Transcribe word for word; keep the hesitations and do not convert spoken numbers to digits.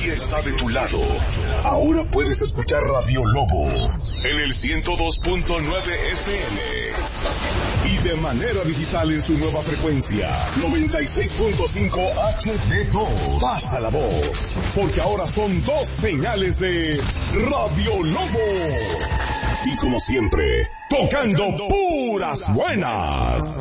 nadie está de tu lado. Ahora puedes escuchar Radio Lobo en el ciento dos punto nueve F M y de manera digital en su nueva frecuencia noventa y seis punto cinco H D dos. Pasa la voz, porque ahora son dos señales de Radio Lobo. Y como siempre, tocando puras buenas.